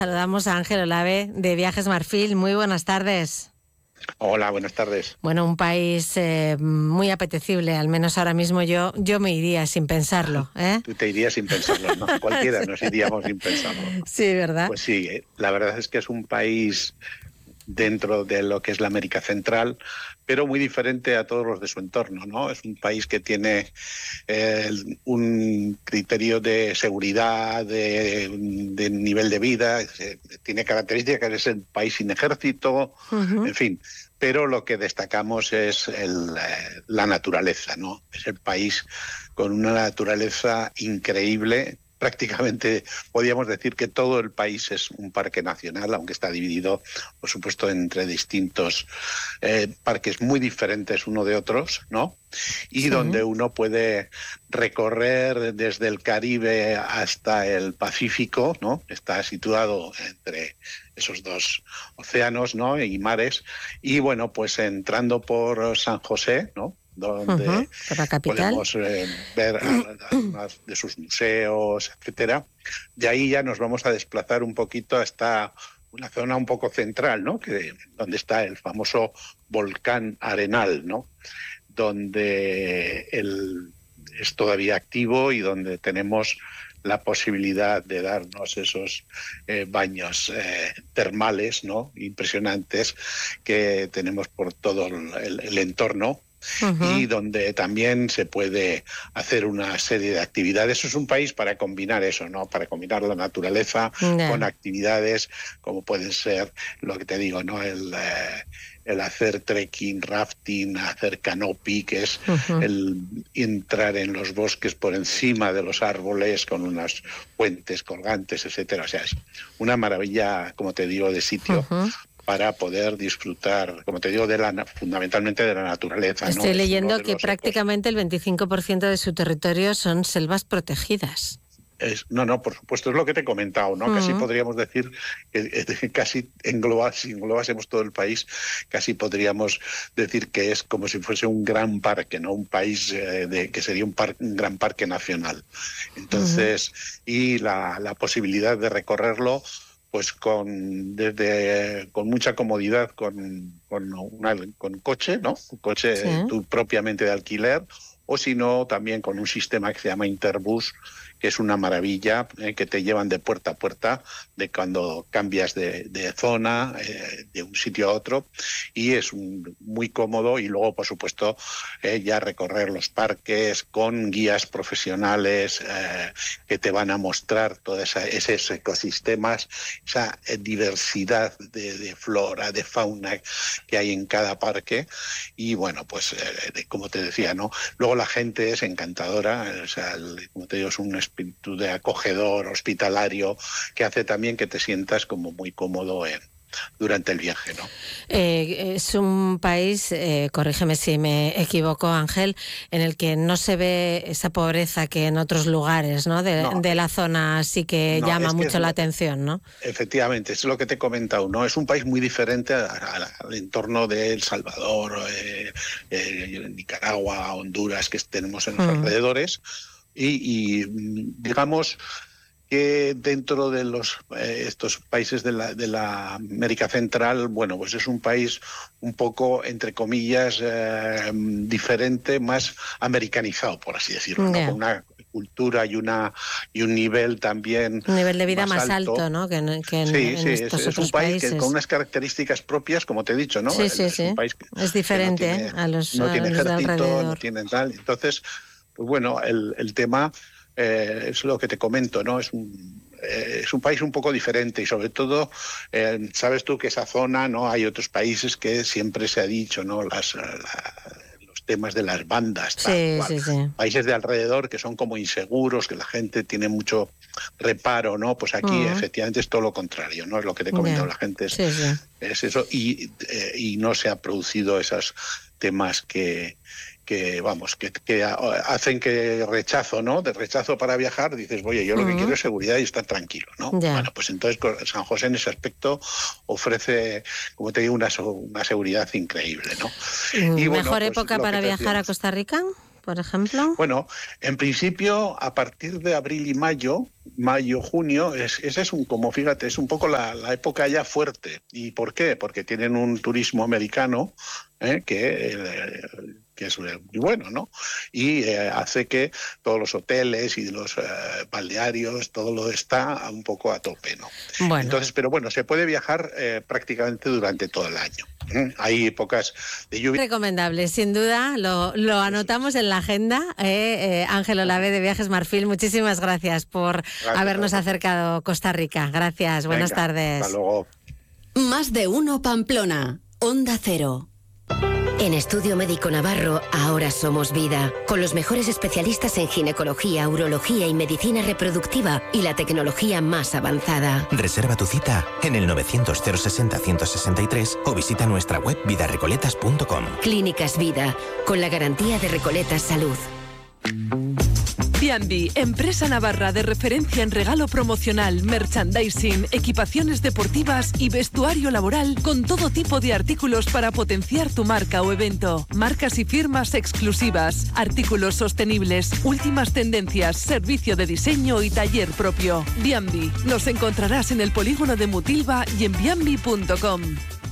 Saludamos a Ángel Olave de Viajes Marfil. Muy buenas tardes. Hola, buenas tardes. Bueno, un país muy apetecible, al menos ahora mismo yo me iría sin pensarlo. Tú te irías sin pensarlo, ¿no? Cualquiera Sí. nos iríamos sin pensarlo. Sí, ¿verdad? Pues sí, la verdad es que es un país dentro de lo que es la América Central, pero muy diferente a todos los de su entorno, ¿no? Es un país que tiene un criterio de seguridad, de nivel de vida, tiene características, es el país sin ejército, en fin. Pero lo que destacamos es la naturaleza, ¿no? Es el país con una naturaleza increíble. Prácticamente podríamos decir que todo el país es un parque nacional, aunque está dividido, por supuesto, entre distintos parques muy diferentes uno de otros, ¿no? Y donde uno puede recorrer desde el Caribe hasta el Pacífico, ¿no? Está situado entre esos dos océanos, ¿no? Y mares. Y bueno, pues entrando por San José, ¿no? Donde por la capital. podemos ver algunos de sus museos, etcétera. De ahí ya nos vamos a desplazar un poquito hasta una zona un poco central, ¿no? Donde está el famoso volcán Arenal, ¿no? Donde es todavía activo y donde tenemos la posibilidad de darnos esos baños termales, ¿no? Impresionantes que tenemos por todo el entorno. Y donde también se puede hacer una serie de actividades. Es un país para combinar eso, ¿no? Para combinar la naturaleza con actividades como pueden ser, lo que te digo, ¿no? El hacer trekking, rafting, hacer canopy, que es el entrar en los bosques por encima de los árboles con unas puentes colgantes, etcétera. O sea, es una maravilla, como te digo, de sitio. Para poder disfrutar, como te digo, fundamentalmente de la naturaleza. Estoy ¿no? leyendo que prácticamente el 25% de su territorio son selvas protegidas. No, por supuesto, es lo que te he comentado, ¿no? Casi podríamos decir que casi si englobásemos todo el país, casi podríamos decir que es como si fuese un gran parque, ¿no? Un país que sería un gran parque nacional. Entonces, y la posibilidad de recorrerlo pues con mucha comodidad con coche, ¿no? Un coche tú propiamente de alquiler, o si no, también con un sistema que se llama Interbus, que es una maravilla, que te llevan de puerta a puerta de cuando cambias de zona, de un sitio a otro, y es muy cómodo. Y luego, por supuesto, ya recorrer los parques con guías profesionales que te van a mostrar todos esos ecosistemas, esa diversidad de flora, de fauna que hay en cada parque. Y bueno, pues como te decía, ¿no? Luego la gente es encantadora, o sea, como te digo, es un espíritu de acogedor, hospitalario, que hace también que te sientas como muy cómodo durante el viaje, ¿no? Es un país, corrígeme si me equivoco, Ángel, en el que no se ve esa pobreza que en otros lugares, ¿no? De la zona sí que llama mucho la atención, ¿no? Efectivamente, es lo que te he comentado, ¿no? Es un país muy diferente al entorno de El Salvador, Nicaragua, Honduras, que tenemos en los alrededores. Y digamos que dentro de estos países de la América Central, bueno, pues es un país un poco, entre comillas, diferente, más americanizado, por así decirlo, ¿no? Con una cultura y un nivel también un nivel de vida más alto, ¿no? Que en estos es un otros país países. con unas características propias, como te he dicho, ¿no? Sí. Es un país es diferente no tiene ejército, no alrededor. tiene tal. Entonces, pues bueno, el tema es lo que te comento, ¿no? Es un país un poco diferente y sobre todo, sabes tú que esa zona, ¿no? Hay otros países que siempre se ha dicho, ¿no? Los temas de las bandas, tal cual. Países de alrededor que son como inseguros, que la gente tiene mucho reparo, ¿no? Pues aquí efectivamente es todo lo contrario, ¿no? Es lo que te he comentado, la gente es eso, y no se ha producido esos temas que hacen que rechazo, ¿no? De rechazo para viajar, dices, oye, yo lo que quiero es seguridad y estar tranquilo, ¿no? Bueno, pues entonces San José en ese aspecto ofrece, como te digo, una seguridad increíble, ¿no? Y bueno, ¿mejor época para viajar a Costa Rica? por ejemplo? Bueno, en principio, a partir de abril y mayo, junio, ese es fíjate, es un poco la época ya fuerte. ¿Y por qué? Porque tienen un turismo americano que es muy bueno, ¿no? Y hace que todos los hoteles y los balnearios, todo lo está un poco a tope, ¿no? Bueno. Entonces, pero bueno, se puede viajar prácticamente durante todo el año. Hay épocas de lluvia. Recomendable, sin duda, lo anotamos en la agenda. Ángel Olave de Viajes Marfil, muchísimas gracias por habernos acercado Costa Rica. Gracias, buenas tardes. Hasta luego. Más de uno Pamplona, Onda Cero. En Estudio Médico Navarro, ahora somos vida, con los mejores especialistas en ginecología, urología y medicina reproductiva y la tecnología más avanzada. Reserva tu cita en el 900 060 163 o visita nuestra web vidarecoletas.com. Clínicas Vida, con la garantía de Recoletas Salud. Biambi, empresa navarra de referencia en regalo promocional, merchandising, equipaciones deportivas y vestuario laboral con todo tipo de artículos para potenciar tu marca o evento. Marcas y firmas exclusivas, artículos sostenibles, últimas tendencias, servicio de diseño y taller propio. Biambi, nos encontrarás en el polígono de Mutilva y en biambi.com.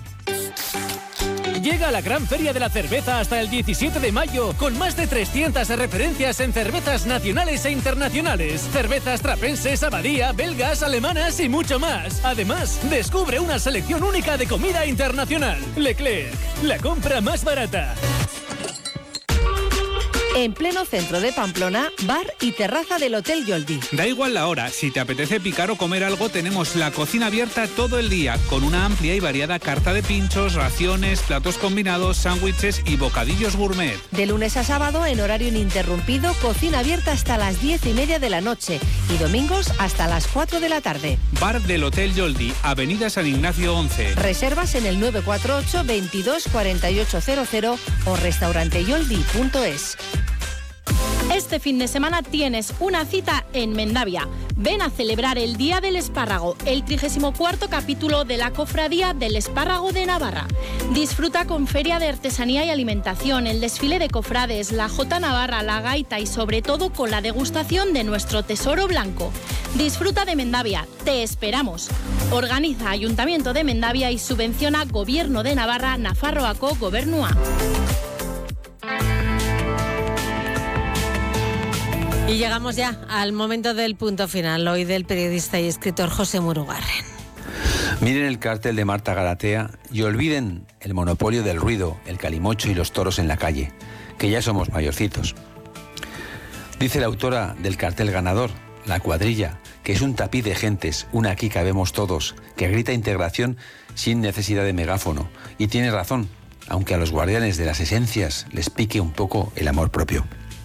Llega la gran feria de la cerveza hasta el 17 de mayo, con más de 300 referencias en cervezas nacionales e internacionales. Cervezas trapenses, abadía, belgas, alemanas y mucho más. Además, descubre una selección única de comida internacional. Leclerc, la compra más barata. En pleno centro de Pamplona, bar y terraza del Hotel Yoldi. Da igual la hora, si te apetece picar o comer algo, tenemos la cocina abierta todo el día, con una amplia y variada carta de pinchos, raciones, platos combinados, sándwiches y bocadillos gourmet. De lunes a sábado, en horario ininterrumpido, cocina abierta hasta las 10:30 de la noche y domingos hasta las 4 de la tarde. Bar del Hotel Yoldi, Avenida San Ignacio 11. Reservas en el 948 22 4800 o restauranteyoldi.es. Este fin de semana tienes una cita en Mendavia. Ven a celebrar el Día del Espárrago, el 34º capítulo de la Cofradía del Espárrago de Navarra. Disfruta con feria de artesanía y alimentación, el desfile de cofrades, la Jota Navarra, la gaita y sobre todo con la degustación de nuestro tesoro blanco. Disfruta de Mendavia, te esperamos. Organiza Ayuntamiento de Mendavia y subvenciona Gobierno de Navarra, Nafarroako Gobernua. Y llegamos ya al momento del punto final, hoy del periodista y escritor José Murugarren. Miren el cartel de Marta Garatea y olviden el monopolio del ruido, el calimocho y los toros en la calle, que ya somos mayorcitos. Dice la autora del cartel ganador, La Cuadrilla, que es un tapiz de gentes, una aquí cabemos todos, que grita integración sin necesidad de megáfono. Y tiene razón, aunque a los guardianes de las esencias les pique un poco el amor propio.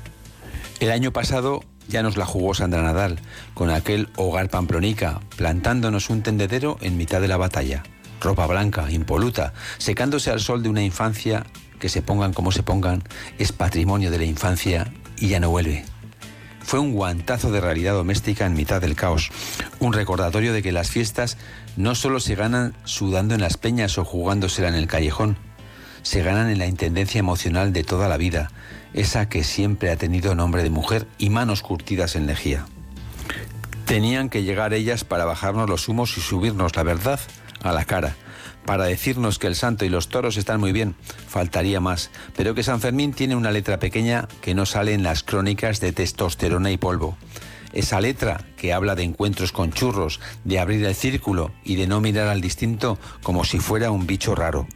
El año pasado ya nos la jugó Sandra Nadal, con aquel Hogar Pamplonica, plantándonos un tendedero en mitad de la batalla. Ropa blanca, impoluta, secándose al sol de una infancia que se pongan como se pongan, es patrimonio de la infancia y ya no vuelve. Fue un guantazo de realidad doméstica en mitad del caos, un recordatorio de que las fiestas no solo se ganan sudando en las peñas o jugándosela en el callejón, se ganan en la intendencia emocional de toda la vida, esa que siempre ha tenido nombre de mujer y manos curtidas en lejía. Tenían que llegar ellas para bajarnos los humos y subirnos la verdad a la cara, para decirnos que el santo y los toros están muy bien, faltaría más, pero que San Fermín tiene una letra pequeña que no sale en las crónicas de testosterona y polvo. Esa letra que habla de encuentros con churros, de abrir el círculo y de no mirar al distinto como si fuera un bicho raro.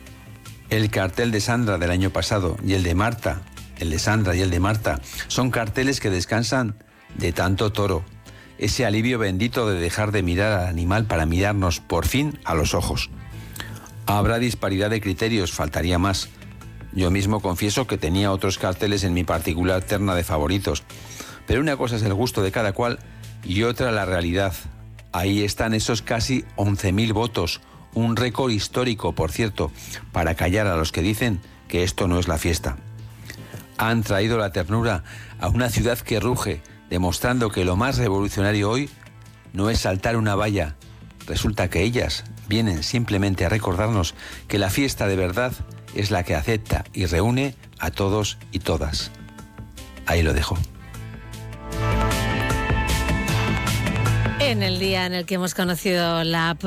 El cartel de Sandra del año pasado y el de Marta, el de Sandra y el de Marta, son carteles que descansan de tanto toro. Ese alivio bendito de dejar de mirar al animal para mirarnos por fin a los ojos. Habrá disparidad de criterios, faltaría más. Yo mismo confieso que tenía otros carteles en mi particular terna de favoritos. Pero una cosa es el gusto de cada cual y otra la realidad. Ahí están esos casi 11.000 votos, un récord histórico, por cierto, para callar a los que dicen que esto no es la fiesta. Han traído la ternura a una ciudad que ruge, demostrando que lo más revolucionario hoy no es saltar una valla. Resulta que ellas vienen simplemente a recordarnos que la fiesta de verdad es la que acepta y reúne a todos y todas. Ahí lo dejo. En el día en el que hemos conocido la